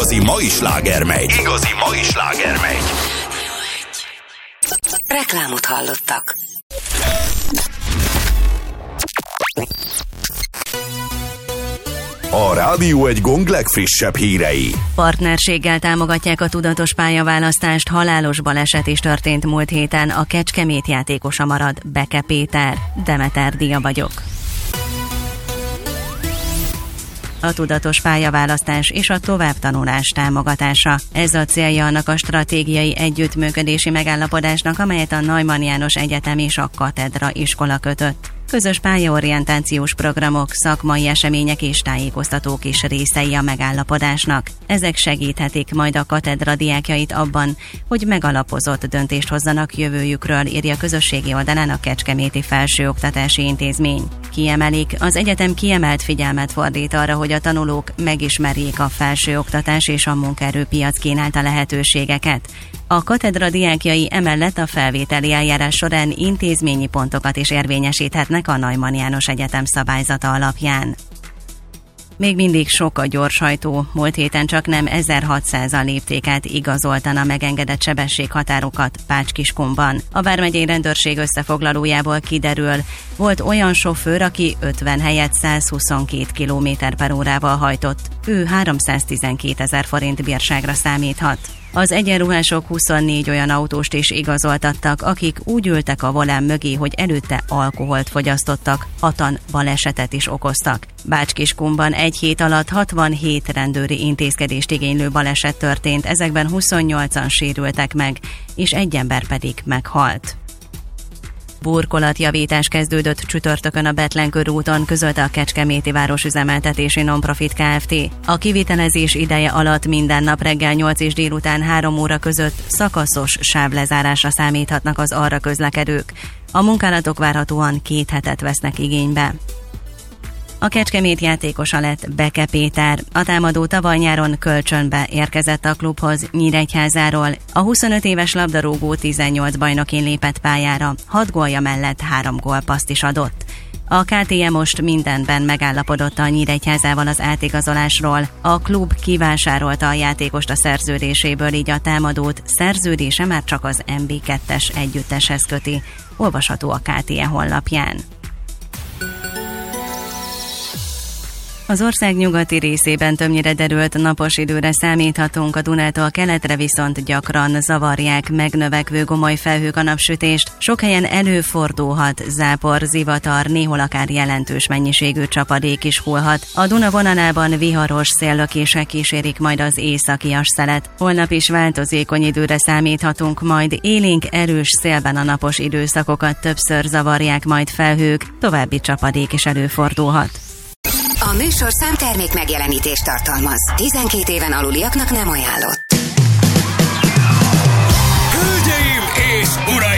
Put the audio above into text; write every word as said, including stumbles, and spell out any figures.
Igazi mai slágermegy. Igazi mai slágermegy. Reklámot hallottak. A Rádió egy gong legfrissebb hírei. Partnerséggel támogatják a tudatos pályaválasztást. Halálos baleset is történt múlt héten. A Kecskemét játékosa marad. Beke Péter. Demeter Dia vagyok. A tudatos pályaválasztás és a továbbtanulás támogatása. Ez a célja annak a stratégiai együttműködési megállapodásnak, amelyet a Neumann János Egyetem és a Katedra iskola kötött. Közös pályaorientációs programok, szakmai események és tájékoztatók is részei a megállapodásnak. Ezek segíthetik majd a katedra diákjait abban, hogy megalapozott döntést hozzanak jövőjükről, írja a közösségi oldalán a Kecskeméti Felsőoktatási Intézmény. Kiemelik, az egyetem kiemelt figyelmet fordít arra, hogy a tanulók megismerjék a felsőoktatás és a munkaerőpiac kínálta lehetőségeket. A katedra diákjai emellett a felvételi eljárás során intézményi pontokat is érvényesíthetnek a Neumann János Egyetem szabályzata alapján. Még mindig sok a gyorshajtó, múlt héten csak nem ezerhatszázan lépték át igazoltan a megengedett sebességhatárokat Bács-Kiskunban. A vármegyei rendőrség összefoglalójából kiderül, volt olyan sofőr, aki ötven helyett százhuszonkét kilométer per órával hajtott. Ő háromszáztizenkétezer forint bírságra számíthat. Az egyenruhások huszonnégy olyan autóst is igazoltattak, akik úgy ültek a volán mögé, hogy előtte alkoholt fogyasztottak, hatan balesetet is okoztak. Bács-Kiskunban egy hét alatt hatvanhét rendőri intézkedést igénylő baleset történt, ezekben huszonnyolcan sérültek meg, és egy ember pedig meghalt. Burkolatjavítás kezdődött csütörtökön a Bethlen körúton, közölte a Kecskeméti Városüzemeltetési Nonprofit Kft. A kivitelezés ideje alatt minden nap reggel nyolc és délután három óra között szakaszos sávlezárásra számíthatnak az arra közlekedők. A munkálatok várhatóan két hetet vesznek igénybe. A Kecskemét játékosa lett Beke Péter. A támadó tavaly nyáron kölcsönbe érkezett a klubhoz Nyíregyházáról. A huszonöt éves labdarúgó tizennyolc bajnokin lépett pályára, hat gólja mellett három gólpasszt is adott. A ká té e most mindenben megállapodott a Nyíregyházával az átigazolásról. A klub kivásárolta a játékost a szerződéséből, így a támadót szerződése már csak az em bé kettes együtteshez köti. Olvasható a ká té e honlapján. Az ország nyugati részében többnyire derült napos időre számíthatunk, a Dunától keletre viszont gyakran zavarják megnövekvő gomoly felhők a napsütést. Sok helyen előfordulhat zápor, zivatar, néhol akár jelentős mennyiségű csapadék is hullhat. A Duna vonalában viharos széllökések kísérik majd az északias szelet. Holnap is változékony időre számíthatunk, majd élénk erős szélben a napos időszakokat többször zavarják majd felhők, további csapadék is előfordulhat. A műsor számtermék megjelenítést tartalmaz. tizenkét éven aluliaknak nem ajánlott. Hölgyeim és uraim!